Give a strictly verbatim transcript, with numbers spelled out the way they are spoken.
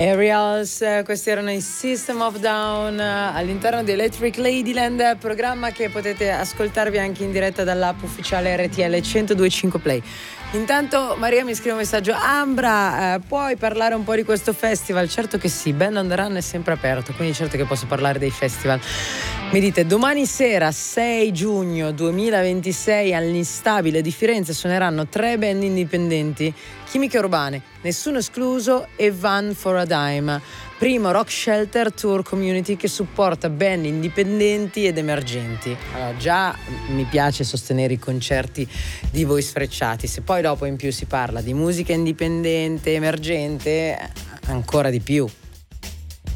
Aerials, eh, questi erano i System of Down eh, all'interno di Electric Ladyland, programma che potete ascoltarvi anche in diretta dall'app ufficiale R T L centodue e cinque Play. Intanto Maria mi scrive un messaggio: Ambra, eh, puoi parlare un po' di questo festival? Certo che sì, Band on the Run è sempre aperto, quindi certo che posso parlare dei festival. Mi dite, domani sera sei giugno duemilaventisei all'Instabile di Firenze suoneranno tre band indipendenti, Chimiche Urbane, Nessuno Escluso e Van for a Dime. Primo Rock Shelter Tour Community che supporta band indipendenti ed emergenti. Allora, già mi piace sostenere i concerti di voi sfrecciati, se poi dopo in più si parla di musica indipendente, emergente, ancora di più.